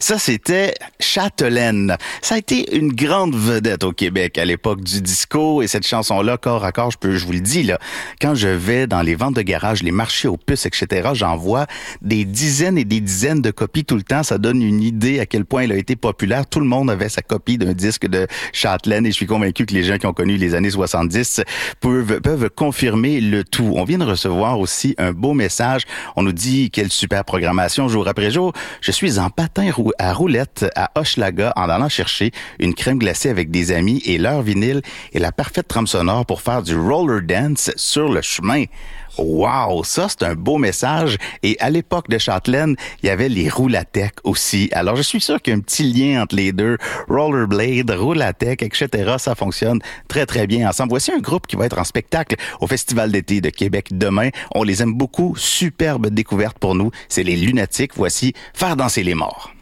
Ça, c'était Châtelaine. Ça a été une grande vedette au Québec à l'époque du disco et cette chanson-là, corps à corps, je vous le dis, là, quand je vais dans les ventes de garage, les marchés aux puces, etc., j'en vois des dizaines et des dizaines de copies tout le temps. Ça donne une idée à quel point il a été populaire. Tout le monde avait sa copie d'un disque de Châtelaine et je suis convaincu que les gens qui ont connu les années 70 peuvent confirmer le tout. On vient de recevoir aussi un beau message. On nous dit quelle super programmation jour après jour. Je suis en patin à roulettes à Hochelaga en allant chercher une crème glacée avec des amis et leur vinyle est la parfaite trame sonore pour faire du roller dance sur le chemin. Wow, ça c'est un beau message. Et à l'époque de Châtelaine, il y avait les Roulatech aussi. Alors je suis sûr qu'il y a un petit lien entre les deux. Rollerblade, Roulatech, etc. Ça fonctionne très très bien ensemble. Voici un groupe qui va être en spectacle au Festival d'été de Québec demain. On les aime beaucoup. Superbe découverte pour nous. C'est les Lunatiques. Voici Faire danser les morts.